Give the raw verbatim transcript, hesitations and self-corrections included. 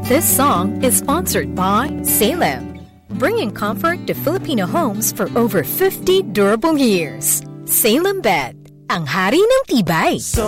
This song is sponsored by Salem, bringing comfort to Filipino homes for over fifty durable years. Salem Bed, ang hari ng tibay. So